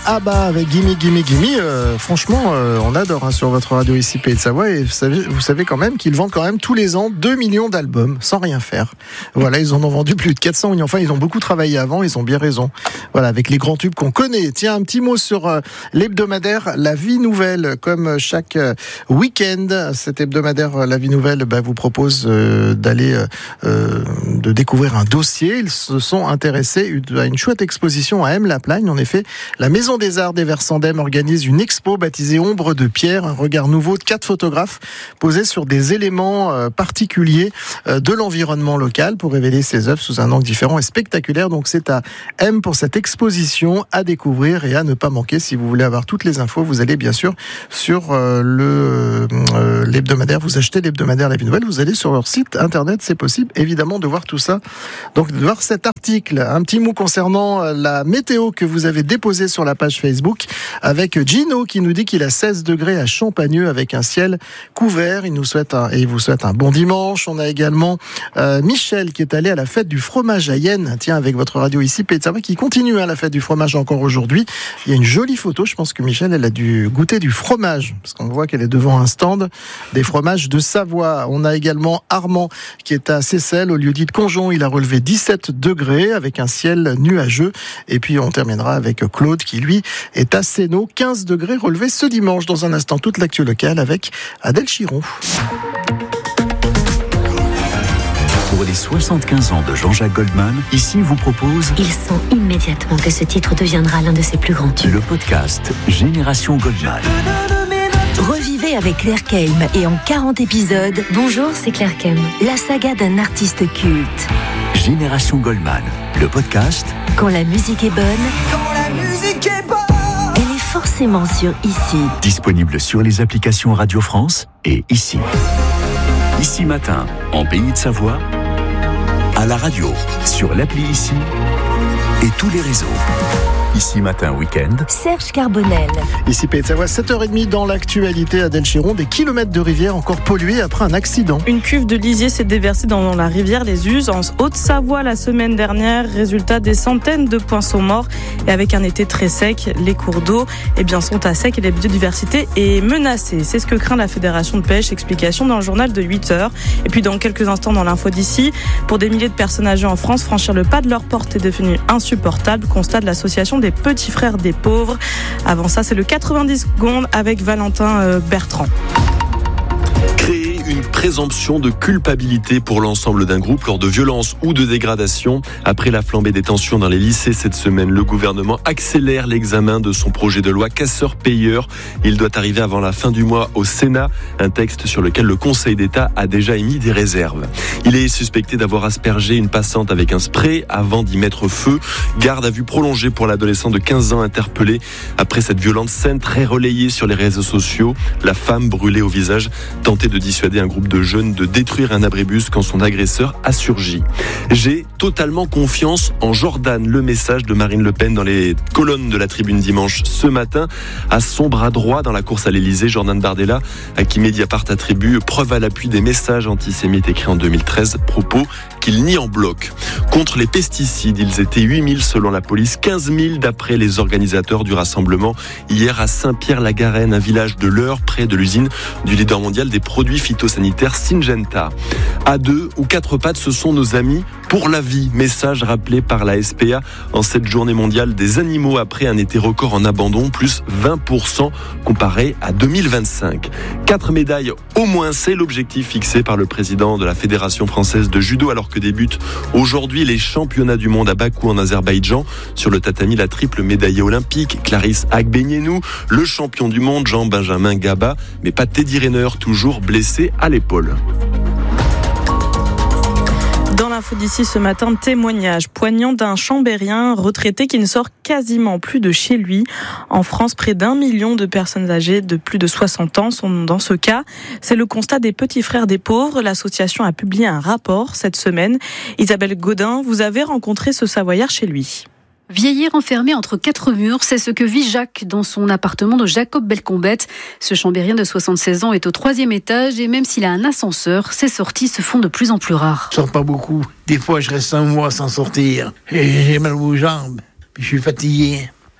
ABBA avec Gimme Gimme Gimme. Franchement, on adore sur votre radio ici Pays de Savoie. Et vous savez quand même qu'ils vendent quand même tous les ans 2 millions d'albums sans rien faire. Voilà, ils en ont vendu plus de 400 millions. Enfin, ils ont beaucoup travaillé avant, ils ont bien raison. Voilà, avec les grands tubes qu'on connaît. Tiens, un petit mot sur l'hebdomadaire La Vie Nouvelle. Comme chaque week-end, cet hebdomadaire La Vie Nouvelle vous propose d'aller de découvrir un dossier. Ils se sont intéressés à une chouette exposition à M-la-Plagne. En effet, la Maison des Arts des Versandem organise une expo baptisée Ombre de Pierre, un regard nouveau de 4 photographes posés sur des éléments particuliers de l'environnement local pour révéler ses œuvres sous un angle différent et spectaculaire. Donc c'est à M pour cette exposition à découvrir et à ne pas manquer. Si vous voulez avoir toutes les infos, vous allez bien sûr sur l'hebdomadaire. Vous achetez l'hebdomadaire La Vie Nouvelle, vous allez sur leur site internet, c'est possible évidemment de voir tout ça. Donc de voir cet article. Un petit mot concernant la météo que vous avez déposée sur la page Facebook avec Gino qui nous dit qu'il a 16 degrés à Champagneux avec un ciel couvert. Il vous souhaite un bon dimanche. On a également Michel qui est allé à la fête du fromage à Yenne. Tiens, avec votre radio ici, Pays de Savoie, qui continue la fête du fromage encore aujourd'hui. Il y a une jolie photo. Je pense que Michel, elle a dû goûter du fromage parce qu'on voit qu'elle est devant un stand des fromages de Savoie. On a également Armand qui est à Seyssel au lieu-dit de Conjon. Il a relevé 17 degrés avec un ciel nuageux. Et puis on terminera avec Claude qui lui est à Sénaux, 15 degrés relevés ce dimanche. Dans un instant, toute l'actu locale avec Adèle Chiron. Pour les 75 ans de Jean-Jacques Goldman, ici vous propose... Il sent immédiatement que ce titre deviendra l'un de ses plus grands tubes. Le podcast Génération Goldman. Revivez avec Claire Kelm et en 40 épisodes... Bonjour, c'est Claire Kelm. La saga d'un artiste culte. Génération Goldman, le podcast... Quand la musique est bonne... Elle est forcément sur Ici. Disponible sur les applications Radio France et Ici. Ici Matin, en Pays de Savoie, à la radio, sur l'appli Ici et tous les réseaux. Ici Matin Week-end. Serge Carbonel. Ici Pays de Savoie, 7h30 dans l'actualité. Adèle Chiron, des kilomètres de rivière encore pollués après un accident. Une cuve de lisier s'est déversée dans la rivière Les Uzes en Haute-Savoie la semaine dernière. Résultat, des centaines de poissons morts. Et avec un été très sec, les cours d'eau sont à sec et la biodiversité est menacée. C'est ce que craint la Fédération de pêche. Explication dans le journal de 8h. Et puis dans quelques instants dans l'info d'ici, pour des milliers de personnes âgées en France, franchir le pas de leur porte est devenu insupportable. Constate l'association des petits frères des pauvres. Avant ça, c'est le 90 secondes avec Valentin Bertrand. Créer une présomption de culpabilité pour l'ensemble d'un groupe lors de violences ou de dégradations. Après la flambée des tensions dans les lycées cette semaine, le gouvernement accélère l'examen de son projet de loi casseur-payeur. Il doit arriver avant la fin du mois au Sénat, un texte sur lequel le Conseil d'État a déjà émis des réserves. Il est suspecté d'avoir aspergé une passante avec un spray avant d'y mettre feu. Garde à vue prolongée pour l'adolescent de 15 ans interpellé après cette violente scène très relayée sur les réseaux sociaux. La femme brûlée au visage tentait de dissuader un groupe de jeunes de détruire un abribus quand son agresseur a surgi. J'ai totalement confiance en Jordan. Le message de Marine Le Pen dans les colonnes de la Tribune dimanche ce matin. À son bras droit dans la course à l'Elysée, Jordan Bardella, à qui Mediapart attribue preuve à l'appui des messages antisémites écrits en 2013, propos qu'il nie en bloc. Contre les pesticides, ils étaient 8000 selon la police, 15 000 d'après les organisateurs du rassemblement hier à Saint-Pierre-la-Garenne, un village de l'Eure près de l'usine du leader mondial des produits phytosanitaires Syngenta. À 2 ou 4 pattes, ce sont nos amis pour la vie. Message rappelé par la SPA en cette journée mondiale des animaux après un été record en abandon, plus 20% comparé à 2025. 4 médailles au moins, c'est l'objectif fixé par le président de la Fédération française de judo alors que débutent aujourd'hui les championnats du monde à Bakou en Azerbaïdjan. Sur le tatami, la triple médaillée olympique Clarisse Agbenienou, le champion du monde Jean-Benjamin Gaba, mais pas Teddy Riner, toujours blessé à l'épaule. Dans l'info d'ici ce matin, témoignage poignant d'un Chambérien retraité qui ne sort quasiment plus de chez lui. En France, près d'1 million de personnes âgées de plus de 60 ans sont dans ce cas. C'est le constat des petits frères des pauvres. L'association a publié un rapport cette semaine. Isabelle Gaudin, vous avez rencontré ce Savoyard chez lui. Vieillir enfermé entre 4 murs, c'est ce que vit Jacques dans son appartement de Jacob-Belcombette. Ce Chambérien de 76 ans est au 3e étage et même s'il a un ascenseur, ses sorties se font de plus en plus rares. Je sors pas beaucoup. Des fois, je reste un mois sans sortir. Et j'ai mal aux jambes. Puis je suis fatigué.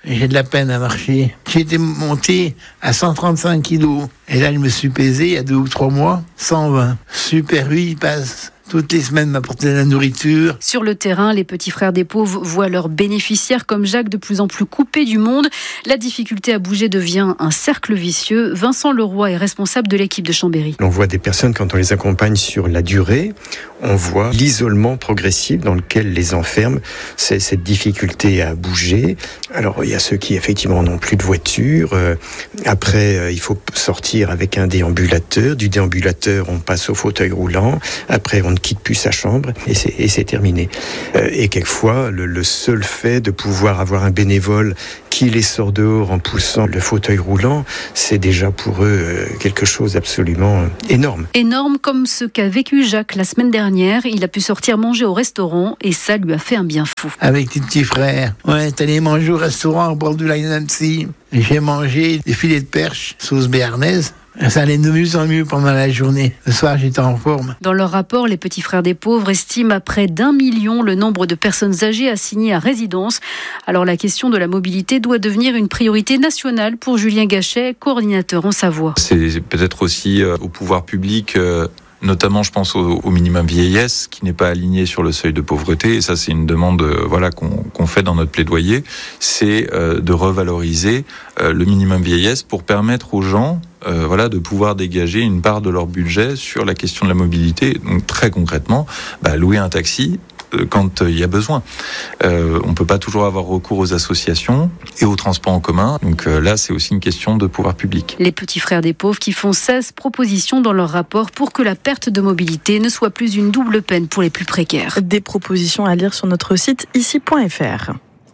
j'ai de la peine à marcher. J'ai été monté à 135 kilos. Et là, je me suis pesé il y a 2 ou 3 mois, 120. Super, lui, il passe toutes les semaines m'apporter de la nourriture. Sur le terrain, les petits frères des pauvres voient leurs bénéficiaires comme Jacques de plus en plus coupés du monde. La difficulté à bouger devient un cercle vicieux. Vincent Leroy est responsable de l'équipe de Chambéry. On voit des personnes, quand on les accompagne sur la durée, on voit l'isolement progressif dans lequel les enferme, c'est cette difficulté à bouger. Alors, il y a ceux qui, effectivement, n'ont plus de voiture. Après, il faut sortir avec un déambulateur. Du déambulateur, on passe au fauteuil roulant. Après, on ne quitte plus sa chambre et c'est terminé. Et quelquefois, le seul fait de pouvoir avoir un bénévole qui les sort dehors en poussant le fauteuil roulant, c'est déjà pour eux quelque chose d'absolument énorme. Énorme comme ce qu'a vécu Jacques la semaine dernière. Il a pu sortir manger au restaurant et ça lui a fait un bien fou. Avec tes petits frères. Ouais, t'es allé manger au restaurant au bord du lac d'Annecy. J'ai mangé des filets de perche sauce béarnaise. Ça allait de mieux en mieux pendant la journée. Le soir, j'étais en forme. Dans leur rapport, les petits frères des pauvres estiment à près d'1 million le nombre de personnes âgées assignées à résidence. Alors la question de la mobilité doit devenir une priorité nationale pour Julien Gachet, coordinateur en Savoie. C'est peut-être aussi au pouvoir public... Notamment, je pense au minimum vieillesse qui n'est pas aligné sur le seuil de pauvreté. Et ça, c'est une demande qu'on fait dans notre plaidoyer. C'est de revaloriser le minimum vieillesse pour permettre aux gens de pouvoir dégager une part de leur budget sur la question de la mobilité. Donc très concrètement, louer un taxi quand il y a besoin. On ne peut pas toujours avoir recours aux associations et aux transports en commun. Donc là, c'est aussi une question de pouvoir public. Les petits frères des pauvres qui font 16 propositions dans leur rapport pour que la perte de mobilité ne soit plus une double peine pour les plus précaires. Des propositions à lire sur notre site ici.fr.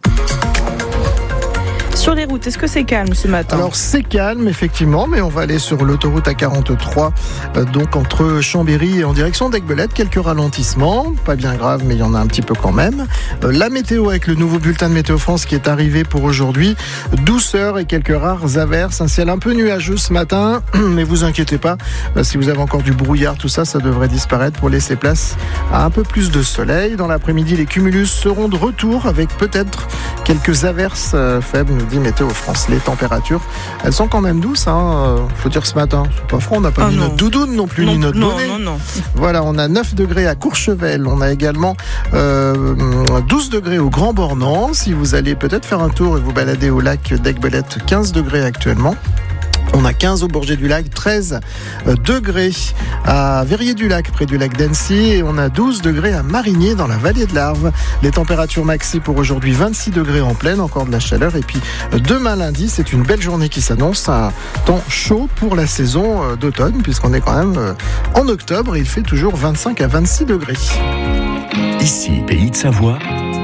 Sur les routes, est-ce que c'est calme ce matin ? Alors c'est calme effectivement, mais on va aller sur l'autoroute A43, donc entre Chambéry et en direction d'Aiguebelette. Quelques ralentissements, pas bien grave, mais il y en a un petit peu quand même. La météo avec le nouveau bulletin de Météo France qui est arrivé pour aujourd'hui. Douceur et quelques rares averses, un ciel un peu nuageux ce matin, mais vous inquiétez pas, si vous avez encore du brouillard, tout ça, ça devrait disparaître pour laisser place à un peu plus de soleil. Dans l'après-midi, les cumulus seront de retour avec peut-être quelques averses faibles, nous dit Météo France. Les températures, elles sont quand même douces, faut dire ce matin, c'est pas froid, on n'a pas mis notre doudoune non plus, ni notre bonnet. Non. Voilà, on a 9 degrés à Courchevel, on a également 12 degrés au Grand Bornand. Si vous allez peut-être faire un tour et vous balader au lac d'Aiguebelette, 15 degrés actuellement. On a 15 au Bourget-du-Lac, 13 degrés à Verrier-du-Lac, près du lac d'Annecy, et on a 12 degrés à Marigné, dans la vallée de l'Arve. Les températures maxi pour aujourd'hui, 26 degrés en pleine, encore de la chaleur. Et puis demain lundi, c'est une belle journée qui s'annonce, un temps chaud pour la saison d'automne, puisqu'on est quand même en octobre et il fait toujours 25 à 26 degrés. Ici, Pays de Savoie.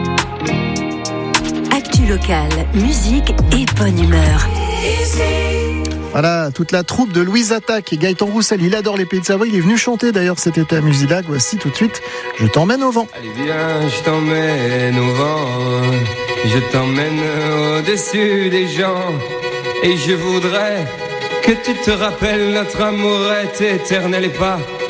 Actu locale, musique et bonne humeur. Voilà, toute la troupe de Louise Attaque et Gaëtan Roussel, il adore les Pays de Savoie, il est venu chanter d'ailleurs cet été à Musilac. Voici tout de suite Je t'emmène au vent. Allez viens, je t'emmène au vent, je t'emmène au-dessus des gens, et je voudrais que tu te rappelles, notre amour est éternel et pas